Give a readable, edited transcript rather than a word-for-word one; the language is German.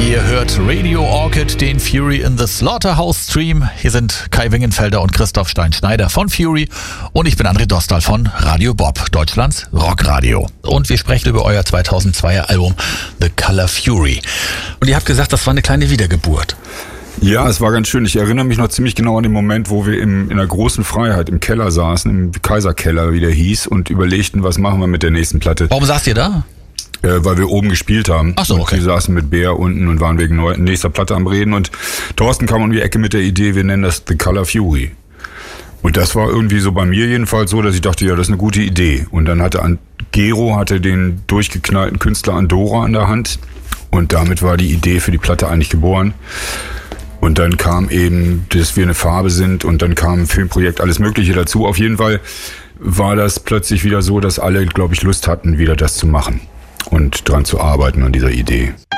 Ihr hört Radio Orchid, den Fury in the Slaughterhouse Stream. Hier sind Kai Wingenfelder und Christoph Stein-Schneider von Fury und ich bin André Dostal von Radio Bob, Deutschlands Rockradio. Und wir sprechen über euer 2002er Album The Color Fury. Und ihr habt gesagt, das war eine kleine Wiedergeburt. Ja, es war ganz schön. Ich erinnere mich noch ziemlich genau an den Moment, wo wir in der großen Freiheit im Keller saßen, im Kaiserkeller, wie der hieß, und überlegten, was machen wir mit der nächsten Platte. Warum saßt ihr da? Weil wir oben gespielt haben. Ach so, okay. Und wir saßen mit Bär unten und waren wegen nächster Platte am Reden. Und Thorsten kam um die Ecke mit der Idee, wir nennen das The Color Fury. Und das war irgendwie so bei mir jedenfalls so, dass ich dachte, ja, das ist eine gute Idee. Und dann Gero hatte den durchgeknallten Künstler Andorra an der Hand. Und damit war die Idee für die Platte eigentlich geboren. Und dann kam eben, dass wir eine Farbe sind, und dann kam ein Filmprojekt, alles Mögliche dazu. Auf jeden Fall war das plötzlich wieder so, dass alle, glaube ich, Lust hatten, wieder das zu machen und dran zu arbeiten an dieser Idee.